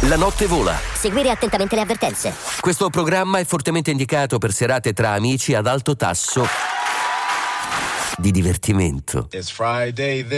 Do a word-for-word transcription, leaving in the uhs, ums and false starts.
La notte vola. Seguire attentamente le avvertenze. Questo programma è fortemente indicato per serate tra amici ad alto tasso di divertimento. It's Friday then.